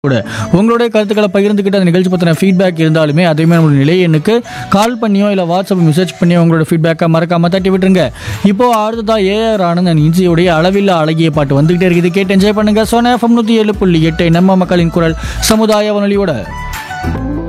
கூட உங்களுடைய கருத்துக்களை பகிர்ந்துக்கிட்டு அந்த நிகழ்ச்சி பற்றின ஃபீட்பேக் இருந்தாலுமே அதையுமே நம்மளோட நிலைய எண்ணுக்கு கால் பண்ணியோ இல்லை வாட்ஸ்அப் மெசேஜ் பண்ணியோ உங்களோட ஃபீட்பேக்கை மறக்காம தட்டி விட்டுருங்க. இப்போ அடுத்ததா ஏஆர் ஆனந்த் அண்ட் இன்சியோடைய அளவில்லா அழகிய பாட்டு வந்துகிட்டே இருக்குது. கேட்டு என்ஜாய் பண்ணுங்க. சோனா FM 107.8 நம்ம மக்களின் குரல் சமுதாய வானொலியோட.